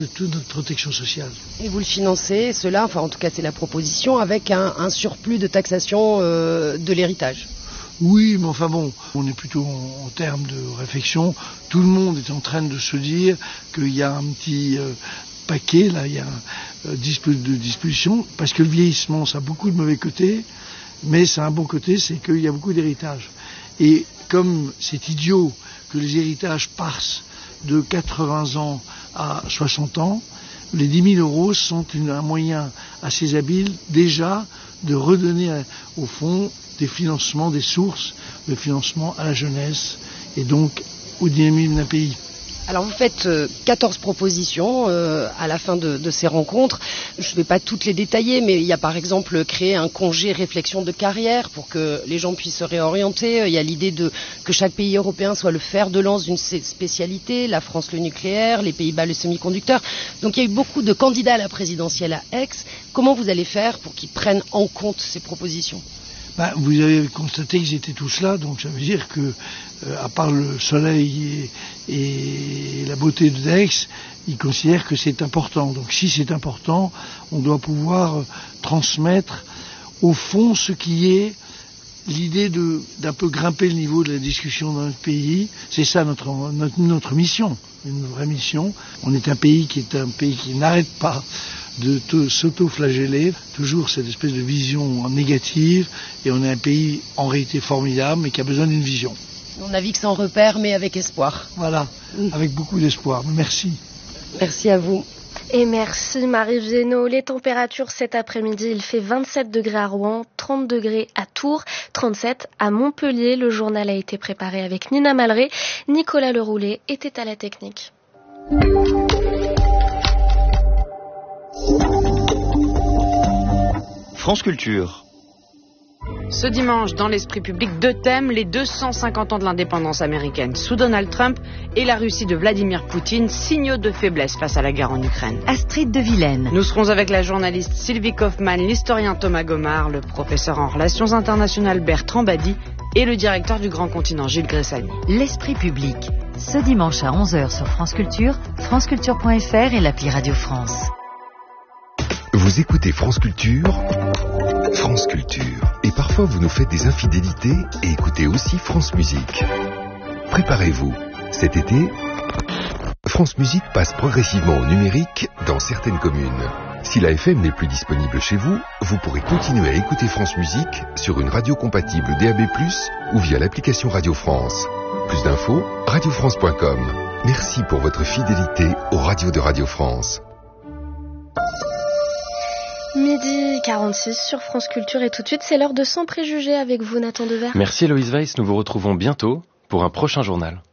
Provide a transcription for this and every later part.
de toute notre protection sociale. Et vous le financez, cela, enfin en tout cas c'est la proposition, avec un surplus de taxation de l'héritage. Oui, mais enfin bon, on est plutôt en termes de réflexion. Tout le monde est en train de se dire qu'il y a un petit paquet, là, il y a un de disposition, parce que le vieillissement, ça a beaucoup de mauvais côtés, mais ça a un bon côté, c'est qu'il y a beaucoup d'héritage. Et comme c'est idiot que les héritages passent de 80 ans à 60 ans, les 10 000 euros sont un moyen assez habile déjà de redonner au fond des financements, des sources de financement à la jeunesse et donc au dynamisme d'un pays. Alors vous faites 14 propositions à la fin de ces rencontres. Je ne vais pas toutes les détailler, mais il y a par exemple créer un congé réflexion de carrière pour que les gens puissent se réorienter. Il y a l'idée que chaque pays européen soit le fer de lance d'une spécialité, la France le nucléaire, les Pays-Bas le semi-conducteur. Donc il y a eu beaucoup de candidats à la présidentielle à Aix. Comment vous allez faire pour qu'ils prennent en compte ces propositions ? Vous avez constaté qu'ils étaient tous là, donc ça veut dire que, à part le soleil et la beauté de Aix, ils considèrent que c'est important. Donc si c'est important, on doit pouvoir transmettre au fond ce qui est l'idée d'un peu grimper le niveau de la discussion dans notre pays. C'est ça notre mission, une vraie mission. On est un pays qui n'arrête pas de s'auto-flageller, toujours cette espèce de vision négative, et on est un pays en réalité formidable, mais qui a besoin d'une vision. On navigue sans repère, mais avec espoir. Voilà, avec beaucoup d'espoir. Merci. Merci à vous. Et merci Marie Viennot. Les températures cet après-midi, il fait 27 degrés à Rouen, 30 degrés à Tours, 37 à Montpellier. Le journal a été préparé avec Nina Malré. Nicolas Leroulet était à la technique. France Culture. Ce dimanche, dans l'esprit public, deux thèmes, les 250 ans de l'indépendance américaine sous Donald Trump et la Russie de Vladimir Poutine, signaux de faiblesse face à la guerre en Ukraine. Astrid de Vilaine. Nous serons avec la journaliste Sylvie Kaufmann, l'historien Thomas Gomard, le professeur en relations internationales Bertrand Badi et le directeur du Grand Continent Gilles Gressani. L'esprit public, ce dimanche à 11h sur France Culture, franceculture.fr et l'appli Radio France. Vous écoutez France Culture, France Culture. Et parfois vous nous faites des infidélités et écoutez aussi France Musique. Préparez-vous, cet été, France Musique passe progressivement au numérique dans certaines communes. Si la FM n'est plus disponible chez vous, vous pourrez continuer à écouter France Musique sur une radio compatible DAB+, ou via l'application Radio France. Plus d'infos, radiofrance.com. Merci pour votre fidélité aux radios de Radio France. Midi 46 sur France Culture et tout de suite c'est l'heure de Sans Préjugés avec vous Nathan Devers. Merci Héloïse Weiss, nous vous retrouvons bientôt pour un prochain journal.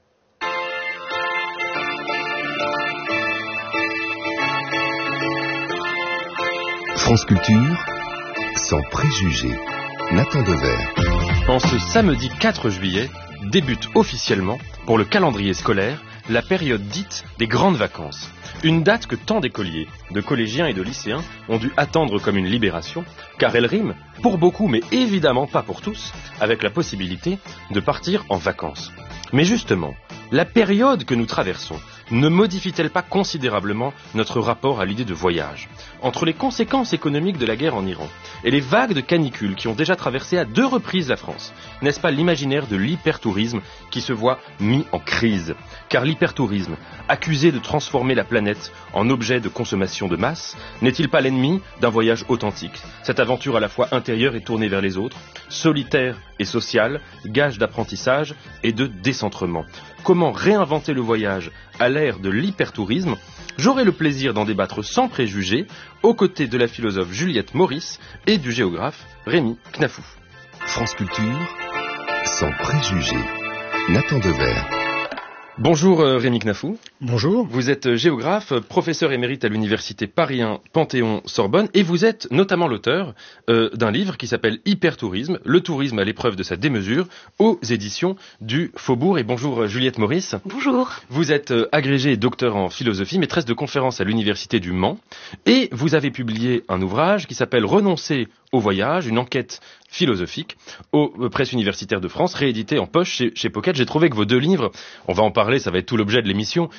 France Culture, Sans Préjugés, Nathan Devers. En ce samedi 4 juillet, débute officiellement, pour le calendrier scolaire, la période dite des grandes vacances. Une date que tant d'écoliers, de collégiens et de lycéens ont dû attendre comme une libération, car elle rime, pour beaucoup mais évidemment pas pour tous, avec la possibilité de partir en vacances. Mais justement, la période que nous traversons ne modifie-t-elle pas considérablement notre rapport à l'idée de voyage ? Entre les conséquences économiques de la guerre en Iran et les vagues de canicule qui ont déjà traversé à 2 reprises la France, n'est-ce pas l'imaginaire de l'hypertourisme qui se voit mis en crise ? Car l'hypertourisme, accusé de transformer la planète en objet de consommation de masse, n'est-il pas l'ennemi d'un voyage authentique ? Cette aventure à la fois intérieure et tournée vers les autres, solitaire et sociale, gage d'apprentissage et de décentrement. Comment réinventer le voyage à l'ère de l'hypertourisme ? J'aurai le plaisir d'en débattre sans préjugés, aux côtés de la philosophe Juliette Maurice et du géographe Rémi Knafou. France Culture, Sans Préjugés, Nathan Devers. Bonjour Rémi Knafou. Bonjour. Vous êtes géographe, professeur émérite à l'université Paris 1 Panthéon-Sorbonne et vous êtes notamment l'auteur d'un livre qui s'appelle Hypertourisme, le tourisme à l'épreuve de sa démesure, aux éditions du Faubourg. Et bonjour Juliette Maurice. Bonjour. Vous êtes agrégée et docteur en philosophie, maîtresse de conférences à l'université du Mans et vous avez publié un ouvrage qui s'appelle Renoncer au voyage, une enquête philosophique aux presses universitaires de France, réédité en poche chez Pocket. J'ai trouvé que vos 2 livres, on va en parler, ça va être tout l'objet de l'émission,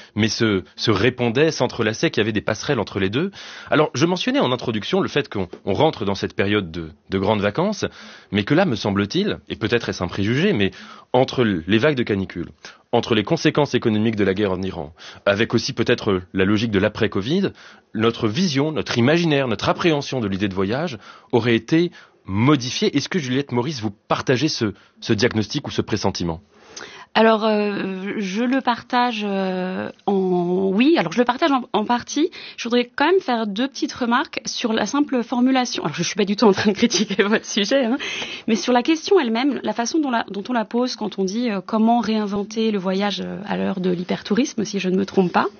mais se répondaient, s'entrelaçaient, qu'il y avait des passerelles entre les deux. Alors, je mentionnais en introduction le fait qu'on rentre dans cette période de grandes vacances, mais que là, me semble-t-il, et peut-être est-ce un préjugé, mais entre les vagues de canicule, entre les conséquences économiques de la guerre en Iran, avec aussi peut-être la logique de l'après-Covid, notre vision, notre imaginaire, notre appréhension de l'idée de voyage aurait été modifiée. Est-ce que Juliette Maurice, vous partagez ce diagnostic ou ce pressentiment ? Alors, je le partage je le partage en partie. Je voudrais quand même faire 2 petites remarques sur la simple formulation. Alors, je suis pas du tout en train de critiquer votre sujet, mais sur la question elle-même, la façon dont on la pose quand on dit comment réinventer le voyage à l'heure de l'hypertourisme, si je ne me trompe pas.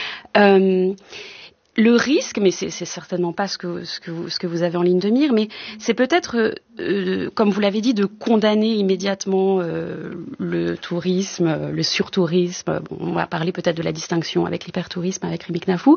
Le risque, mais c'est certainement pas ce que vous avez en ligne de mire, mais c'est peut-être, comme vous l'avez dit, de condamner immédiatement le tourisme, le surtourisme. Bon, on va parler peut-être de la distinction avec l'hypertourisme, avec Rémi Knafou.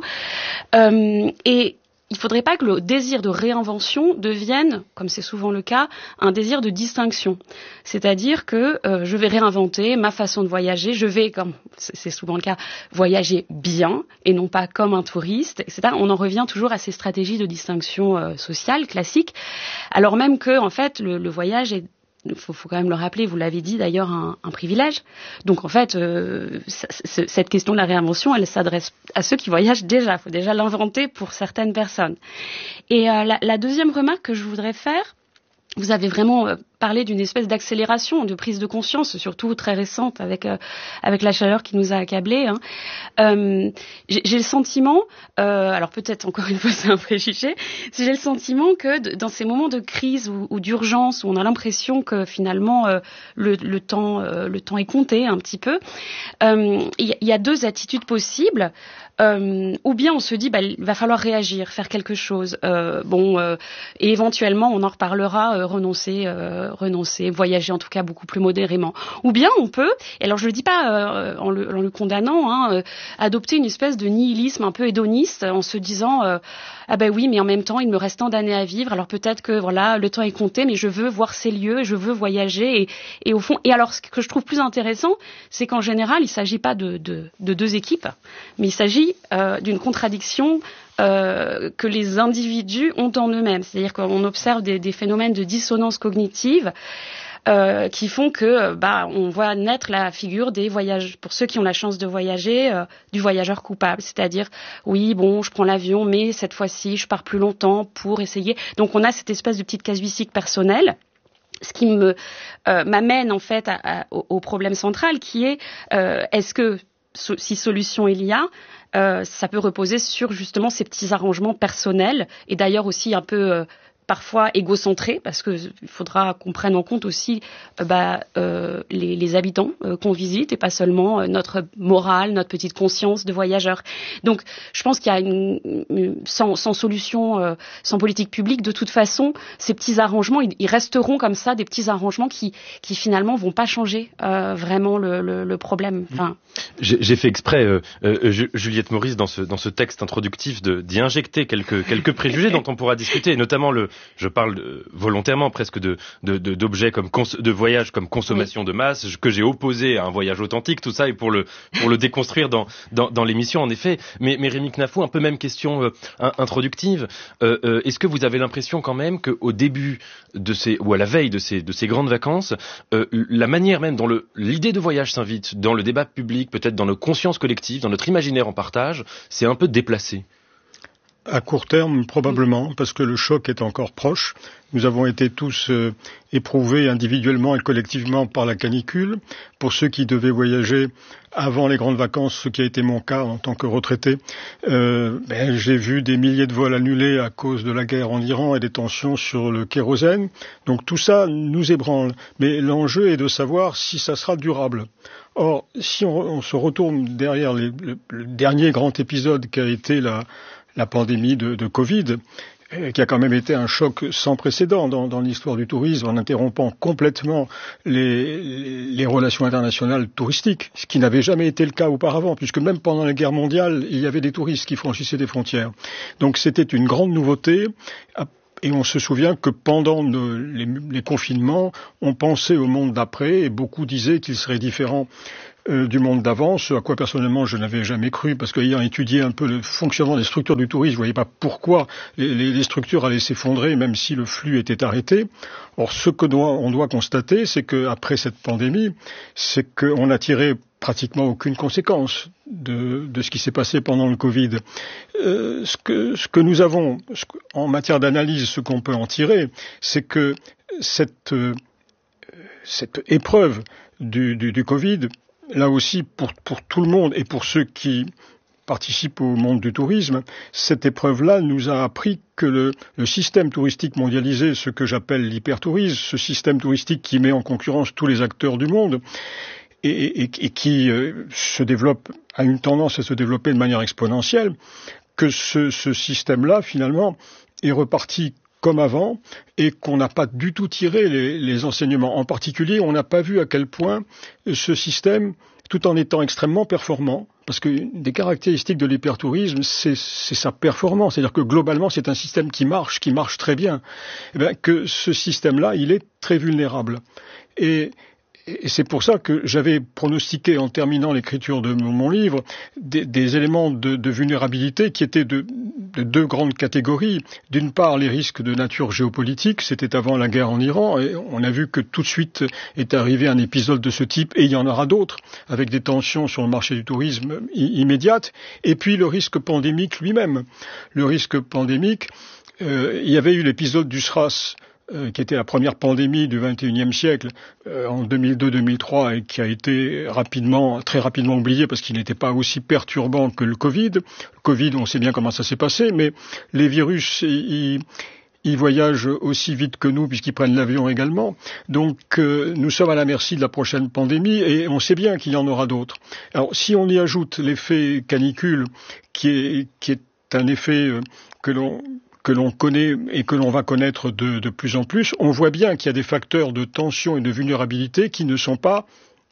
Et il ne faudrait pas que le désir de réinvention devienne, comme c'est souvent le cas, un désir de distinction. C'est-à-dire que je vais réinventer ma façon de voyager, je vais, comme c'est souvent le cas, voyager bien et non pas comme un touriste, etc. On en revient toujours à ces stratégies de distinction sociale classiques, alors même que, en fait, le voyage est, faut quand même le rappeler, vous l'avez dit d'ailleurs, un privilège. Donc en fait, cette question de la réinvention, elle s'adresse à ceux qui voyagent déjà. Il faut déjà l'inventer pour certaines personnes. Et la deuxième remarque que je voudrais faire, vous avez vraiment parlé d'une espèce d'accélération, de prise de conscience, surtout très récente avec la chaleur qui nous a accablés. J'ai le sentiment, alors peut-être encore une fois c'est un préjugé, j'ai le sentiment que dans ces moments de crise ou d'urgence où on a l'impression que finalement le temps est compté un petit peu, il y a 2 attitudes possibles. Ou bien on se dit il va falloir réagir, faire quelque chose, et éventuellement on en reparlera, renoncer, voyager en tout cas beaucoup plus modérément. Ou bien on peut, et alors je le dis pas en le condamnant, adopter une espèce de nihilisme un peu hédoniste en se disant oui, mais en même temps il me reste tant d'années à vivre, alors peut-être que voilà, le temps est compté, mais je veux voir ces lieux, je veux voyager, et au fond, et alors ce que je trouve plus intéressant, c'est qu'en général il s'agit pas de 2 équipes, mais il s'agit d'une contradiction que les individus ont en eux-mêmes. C'est-à-dire qu'on observe des phénomènes de dissonance cognitive qui font que on voit naître la figure des voyages, pour ceux qui ont la chance de voyager, du voyageur coupable. C'est-à-dire, oui, je prends l'avion, mais cette fois-ci, je pars plus longtemps pour essayer. Donc on a cette espèce de petite casuistique personnelle. Ce qui m'amène en fait au problème central qui est est-ce que si solution il y a, ça peut reposer sur justement ces petits arrangements personnels et d'ailleurs aussi un peu parfois égocentrés, parce que il faudra qu'on prenne en compte aussi les habitants qu'on visite et pas seulement notre morale, notre petite conscience de voyageur. Donc je pense qu'il y a sans solution, sans politique publique, de toute façon, ces petits arrangements, ils resteront comme ça, des petits arrangements qui finalement vont pas changer vraiment le problème. Enfin, j'ai fait exprès, Juliette Maurice, dans ce texte introductif, d'y injecter quelques préjugés dont on pourra discuter, et notamment je parle volontairement presque d'objets de voyage comme consommation de masse, que j'ai opposé à un voyage authentique, tout ça, et pour le déconstruire dans l'émission, en effet. Mais Rémi Knafou, un peu même question introductive. Est-ce que vous avez l'impression quand même qu'au début ou à la veille de ces grandes vacances, la manière même dont l'idée de voyage s'invite dans le débat public, peut-être dans nos consciences collectives, dans notre imaginaire en partage, c'est un peu déplacé? À court terme, probablement, parce que le choc est encore proche. Nous avons été tous éprouvés individuellement et collectivement par la canicule. Pour ceux qui devaient voyager avant les grandes vacances, ce qui a été mon cas en tant que retraité, j'ai vu des milliers de vols annulés à cause de la guerre en Iran et des tensions sur le kérosène. Donc tout ça nous ébranle. Mais l'enjeu est de savoir si ça sera durable. Or, si on se retourne derrière le dernier grand épisode qui a été la pandémie de Covid, qui a quand même été un choc sans précédent dans l'histoire du tourisme, en interrompant complètement les relations internationales touristiques, ce qui n'avait jamais été le cas auparavant, puisque même pendant la guerre mondiale, il y avait des touristes qui franchissaient des frontières. Donc c'était une grande nouveauté. Et on se souvient que pendant les confinements, on pensait au monde d'après, et beaucoup disaient qu'il serait différent. du monde d'avant, ce à quoi personnellement je n'avais jamais cru, parce qu'ayant étudié un peu le fonctionnement des structures du tourisme, je ne voyais pas pourquoi les structures allaient s'effondrer, même si le flux était arrêté. Or, ce que on doit constater, c'est qu'après cette pandémie, c'est qu'on n'a tiré pratiquement aucune conséquence de ce qui s'est passé pendant le Covid. Ce que nous avons, en matière d'analyse, ce qu'on peut en tirer, c'est que cette épreuve du Covid, là aussi pour tout le monde et pour ceux qui participent au monde du tourisme, cette épreuve-là nous a appris que le système touristique mondialisé, ce que j'appelle l'hypertourisme, ce système touristique qui met en concurrence tous les acteurs du monde, et qui se développe, a une tendance à se développer de manière exponentielle, que ce système-là, finalement, est reparti comme avant et qu'on n'a pas du tout tiré les enseignements. En particulier, on n'a pas vu à quel point ce système, tout en étant extrêmement performant, parce que des caractéristiques de l'hypertourisme, c'est sa performance, c'est-à-dire que globalement, c'est un système qui marche très bien, et bien que ce système-là, il est très vulnérable. Et c'est pour ça que j'avais pronostiqué, en terminant l'écriture de mon livre, des éléments de vulnérabilité qui étaient de deux grandes catégories. D'une part, les risques de nature géopolitique, c'était avant la guerre en Iran, et on a vu que tout de suite est arrivé un épisode de ce type, et il y en aura d'autres, avec des tensions sur le marché du tourisme immédiates, et puis le risque pandémique lui-même. Le risque pandémique, il y avait eu l'épisode du SRAS, qui était la première pandémie du XXIe siècle en 2002-2003 et qui a été très rapidement oublié parce qu'il n'était pas aussi perturbant que le Covid. Le Covid, on sait bien comment ça s'est passé, mais les virus, ils voyagent aussi vite que nous puisqu'ils prennent l'avion également. Donc nous sommes à la merci de la prochaine pandémie et on sait bien qu'il y en aura d'autres. Alors si on y ajoute l'effet canicule qui est un effet que l'on connaît et que l'on va connaître de plus en plus, on voit bien qu'il y a des facteurs de tension et de vulnérabilité qui ne sont pas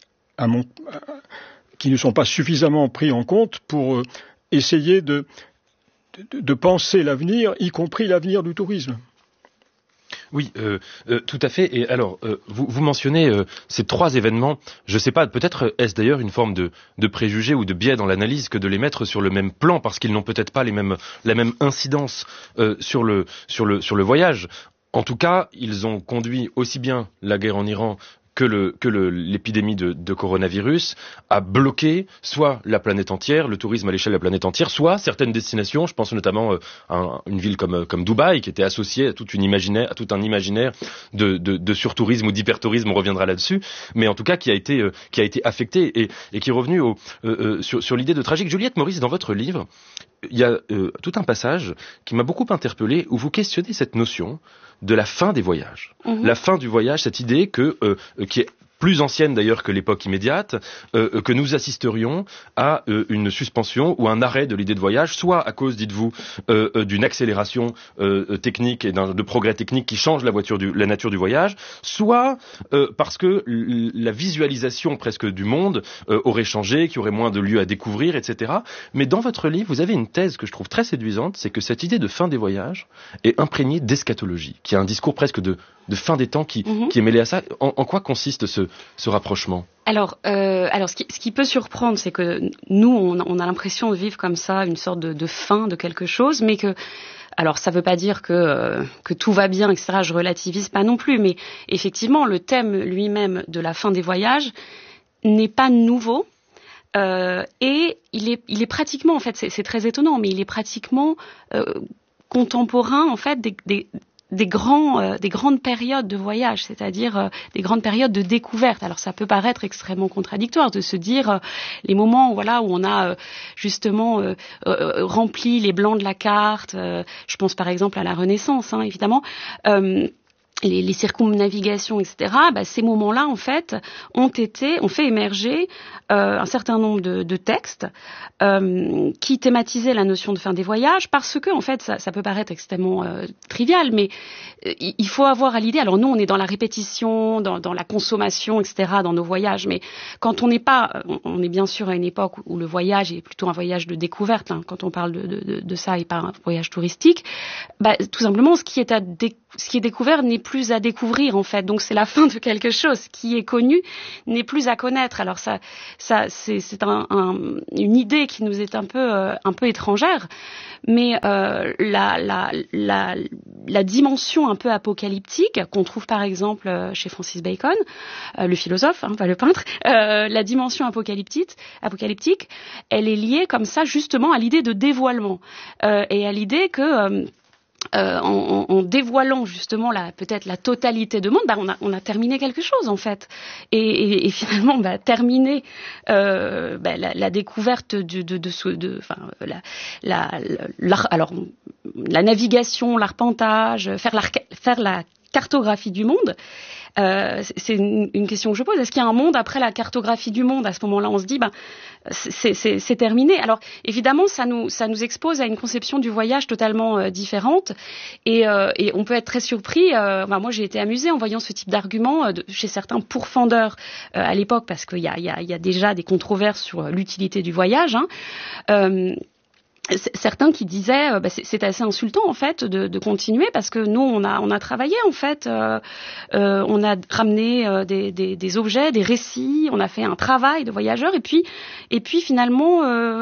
suffisamment pris en compte pour essayer de penser l'avenir, y compris l'avenir du tourisme. Oui, tout à fait. Et alors, vous mentionnez ces trois événements. Je ne sais pas, peut-être est-ce d'ailleurs une forme de préjugé ou de biais dans l'analyse que de les mettre sur le même plan parce qu'ils n'ont peut-être pas la même incidence sur le voyage. En tout cas, ils ont conduit aussi bien la guerre en Iran que l'épidémie de coronavirus a bloqué soit la planète entière, le tourisme à l'échelle de la planète entière, soit certaines destinations. Je pense notamment à une ville comme Dubaï, qui était associée à tout un imaginaire de surtourisme ou d'hypertourisme. On reviendra là-dessus, mais en tout cas qui a été affecté et qui est revenu sur l'idée de tragique. Juliette Maurice, dans votre livre, il y a tout un passage qui m'a beaucoup interpellé où vous questionnez cette notion de la fin des voyages. Mmh. La fin du voyage, cette idée qui est plus ancienne d'ailleurs que l'époque immédiate, que nous assisterions à une suspension ou un arrêt de l'idée de voyage, soit à cause, dites-vous, d'une accélération technique et de progrès techniques qui change la nature du voyage, soit parce que la visualisation presque du monde aurait changé, qu'il y aurait moins de lieux à découvrir, etc. Mais dans votre livre, vous avez une thèse que je trouve très séduisante, c'est que cette idée de fin des voyages est imprégnée d'eschatologie, qui a un discours presque de fin des temps qui est mêlé à ça. En quoi consiste ce rapprochement ? Alors, ce qui peut surprendre, c'est que nous, on a l'impression de vivre comme ça, une sorte de fin de quelque chose, mais que, alors ça veut pas dire que tout va bien, etc. Je relativise pas non plus, mais effectivement, le thème lui-même de la fin des voyages n'est pas nouveau. Et il est pratiquement, en fait, c'est très étonnant, mais il est pratiquement contemporain, en fait, des grandes périodes de voyage, c'est-à-dire des grandes périodes de découverte. Alors ça peut paraître extrêmement contradictoire de se dire les moments où on a justement rempli les blancs de la carte. Je pense par exemple à la Renaissance, évidemment. Les circumnavigations, etc. Ces moments-là, en fait, ont fait émerger un certain nombre de textes qui thématisaient la notion de fin des voyages, parce que, en fait, ça peut paraître extrêmement trivial, mais il faut avoir à l'idée. Alors nous, on est dans la répétition, dans la consommation, etc. dans nos voyages, mais quand on est bien sûr à une époque où le voyage est plutôt un voyage de découverte. Quand on parle de ça et pas un voyage touristique, tout simplement, ce qui est à ce qui est découvert n'est plus à découvrir en fait. Donc c'est la fin de quelque chose. Ce qui est connu n'est plus à connaître. Alors ça c'est une idée qui nous est un peu étrangère, mais la dimension un peu apocalyptique qu'on trouve par exemple chez Francis Bacon, le philosophe, pas le peintre, la dimension apocalyptique, elle est liée comme ça justement à l'idée de dévoilement et à l'idée que en dévoilant justement peut-être la totalité de monde, on a terminé quelque chose en fait, et finalement terminer la découverte alors la navigation, l'arpentage, faire la cartographie du monde. C'est une question que je pose. Est-ce qu'il y a un monde après la cartographie du monde? À ce moment-là, on se dit, c'est terminé. Alors, évidemment, ça nous expose à une conception du voyage totalement différente, et on peut être très surpris. Moi, j'ai été amusée en voyant ce type d'argument chez certains pourfendeurs à l'époque, parce qu'il y a déjà des controverses sur l'utilité du voyage. Certains qui disaient c'est assez insultant en fait de continuer, parce que nous on a travaillé en fait, on a ramené des objets, des récits, on a fait un travail de voyageurs, et puis finalement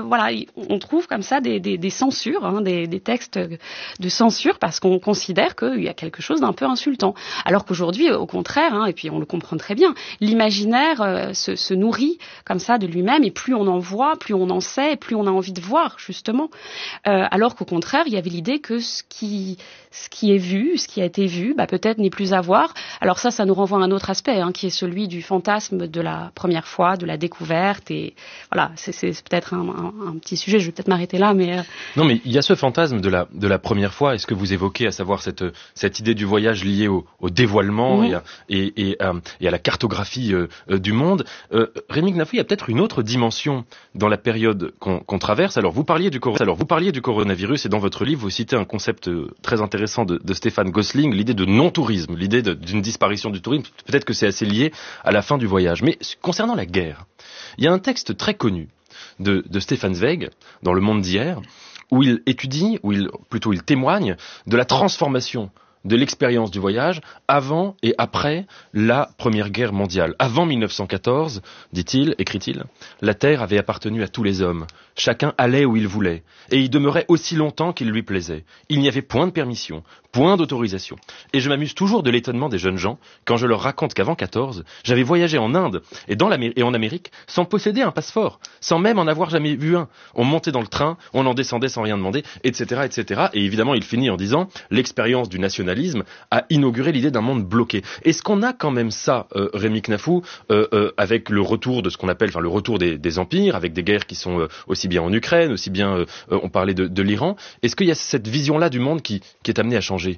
on trouve comme ça des censures, des textes de censure, parce qu'on considère qu'il y a quelque chose d'un peu insultant, alors qu'aujourd'hui au contraire, et puis on le comprend très bien, l'imaginaire se nourrit comme ça de lui-même, et plus on en voit, plus on en sait, et plus on a envie de voir justement. Alors qu'au contraire, il y avait l'idée que ce qui est vu, ce qui a été vu, peut-être n'est plus à voir. Alors ça nous renvoie à un autre aspect, qui est celui du fantasme de la première fois, de la découverte. Et voilà, c'est peut-être un petit sujet. Je vais peut-être m'arrêter là, mais non, mais il y a ce fantasme de la première fois. Est-ce que vous évoquez, à savoir cette idée du voyage liée au dévoilement et à la cartographie du monde. Rémi Knafou, il y a peut-être une autre dimension dans la période qu'on traverse. Alors vous parliez du coronavirus, et dans votre livre, vous citez un concept très intéressant de Stéphane Gosling, l'idée de non-tourisme, l'idée d'une disparition du tourisme. Peut-être que c'est assez lié à la fin du voyage. Mais concernant la guerre, il y a un texte très connu de Stefan Zweig, dans Le Monde d'hier, où il étudie, il témoigne de la transformation de l'expérience du voyage avant et après la Première Guerre mondiale. Avant 1914, dit-il, écrit-il, la terre avait appartenu à tous les hommes. Chacun allait où il voulait, et y demeurait aussi longtemps qu'il lui plaisait. Il n'y avait point de permission, point d'autorisation. Et je m'amuse toujours de l'étonnement des jeunes gens quand je leur raconte qu'avant 14, j'avais voyagé en Inde et en Amérique sans posséder un passeport, sans même en avoir jamais vu un. On montait dans le train, on en descendait sans rien demander, etc., etc. Et évidemment, il finit en disant « L'expérience du nationalisme a inauguré l'idée d'un monde bloqué ». Est-ce qu'on a quand même ça, Rémi Knafou, avec le retour de ce qu'on appelle, le retour des empires, avec des guerres qui sont aussi bien en Ukraine, aussi bien, on parlait de l'Iran. Est-ce qu'il y a cette vision-là du monde qui est amenée à changer?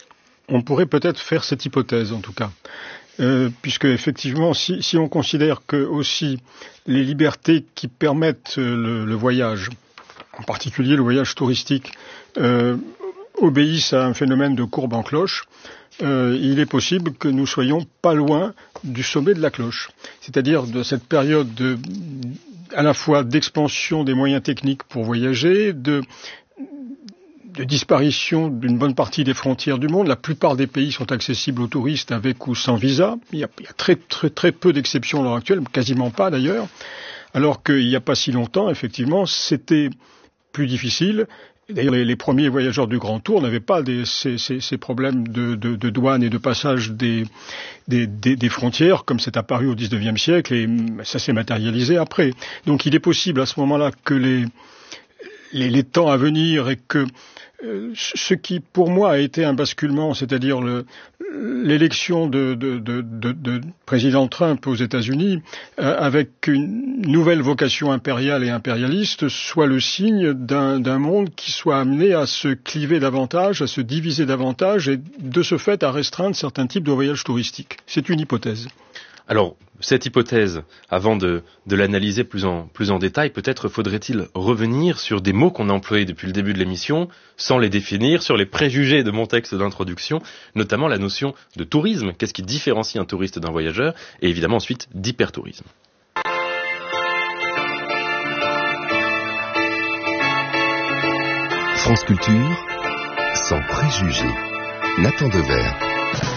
On pourrait peut-être faire cette hypothèse, en tout cas. Puisque, effectivement, si on considère que aussi les libertés qui permettent le voyage, en particulier le voyage touristique, obéissent à un phénomène de courbe en cloche, il est possible que nous soyons pas loin du sommet de la cloche. C'est-à-dire de cette période à la fois d'expansion des moyens techniques pour voyager, de disparition d'une bonne partie des frontières du monde. La plupart des pays sont accessibles aux touristes avec ou sans visa. Il y a très, très, très peu d'exceptions à l'heure actuelle, quasiment pas d'ailleurs. Alors qu'il n'y a pas si longtemps, effectivement, c'était plus difficile. D'ailleurs, les premiers voyageurs du Grand Tour n'avaient pas ces problèmes de douane et de passage des frontières, comme c'est apparu au XIXe siècle, et ça s'est matérialisé après. Donc il est possible à ce moment-là que les temps à venir, et que ce qui pour moi a été un basculement, c'est-à-dire l'élection de président Trump aux États-Unis, avec une nouvelle vocation impériale et impérialiste, soit le signe d'un monde qui soit amené à se cliver davantage, à se diviser davantage, et de ce fait à restreindre certains types de voyages touristiques. C'est une hypothèse. Alors, cette hypothèse, avant de l'analyser plus en détail, peut-être faudrait-il revenir sur des mots qu'on a employés depuis le début de l'émission, sans les définir, sur les préjugés de mon texte d'introduction, notamment la notion de tourisme. Qu'est-ce qui différencie un touriste d'un voyageur? Et évidemment ensuite d'hypertourisme. France Culture, sans préjugés. Nathan Dever.